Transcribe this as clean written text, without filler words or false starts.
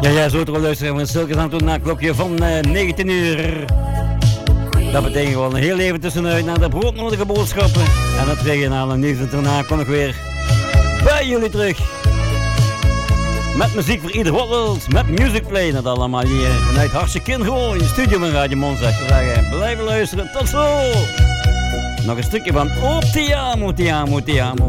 Ja, zo te luisteren. We stilkens aan toe naar het klokje van 19 uur. Dat betekent gewoon een heel even tussenuit naar de broodnodige boodschappen. En het regionale nieuws. En daarna kom ik weer bij jullie terug. Met muziek voor ieder wat met Music Play. Dat allemaal hier vanuit Hartstikke gewoon in de studio van Radio Monza. Ik zou zeggen, blijven luisteren. Tot zo! Nog een stukje van Oh Ti Amo, Ti Amo, Ti Amo.